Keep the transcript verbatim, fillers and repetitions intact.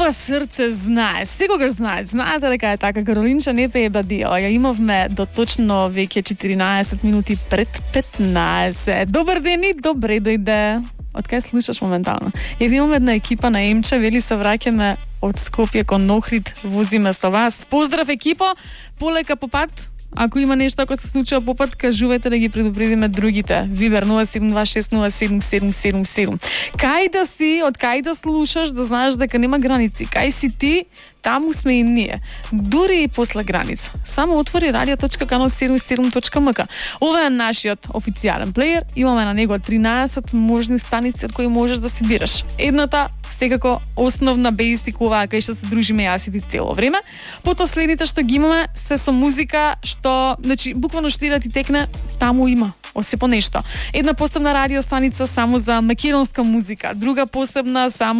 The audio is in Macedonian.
Ова срце знае, секогаш знае. Знаете дека е така, Каролинча не пее бадија. Ја имавме до точно веќе четиринаесет минути пред петнаесет. Добар ден и добре дојде. Од кај слушаш моментално? Е, имаме една екипа на Емче, вели се враќаме од Скопје кон Охрид, возиме со вас. Поздрав екипо, полека по пат. Ако има нешто ако се случува по пат, кажувате да ги предупредиме другите. Вибер нула седум два шест нула седум седум седум седум. Кај да си, од кај да слушаш, да знаеш дека нема граници. Кај си ти, таму сме и ние. Дури и после граница. Само отвори радио точка канал седумдесет и седум точка ем ка. Ова е нашиот официјален плеер. Имаме на него тринаесет можни станици од кои можеш да си бираш. Едната, секако основна бейсик, оваа кај што се дружиме јас и ти цело време. Потоа следните што ги имаме се со музика што, значи, буквално што да ти текне, таму има осе по нешто. Една посебна радио станица само за македонска музика, друга посебна само